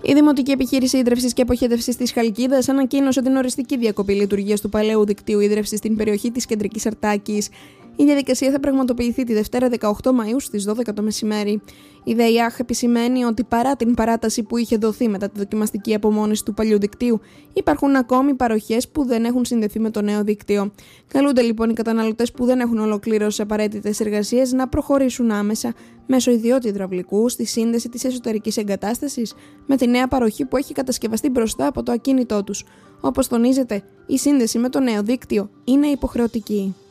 Η Δημοτική Επιχείρηση Ίδρευσης και Αποχέτευσης της Χαλκίδας ανακοίνωσε την οριστική διακοπή λειτουργίας του παλαιού δικτύου ίδρευσης στην περιοχή της Κεντρικής Αρτάκης. Η διαδικασία θα πραγματοποιηθεί τη Δευτέρα 18 Μαΐου στις 12 το μεσημέρι. Η ΔΕΙΑΧ επισημαίνει ότι παρά την παράταση που είχε δοθεί μετά τη δοκιμαστική απομόνωση του παλιού δικτύου, υπάρχουν ακόμη παροχές που δεν έχουν συνδεθεί με το νέο δίκτυο. Καλούνται λοιπόν οι καταναλωτές που δεν έχουν ολοκληρώσει απαραίτητες εργασίες να προχωρήσουν άμεσα μέσω ιδιώτη υδραυλικού στη σύνδεση της εσωτερικής εγκατάστασης με τη νέα παροχή που έχει κατασκευαστεί μπροστά από το ακίνητό τους. Όπως τονίζεται, η σύνδεση με το νέο δίκτυο είναι υποχρεωτική.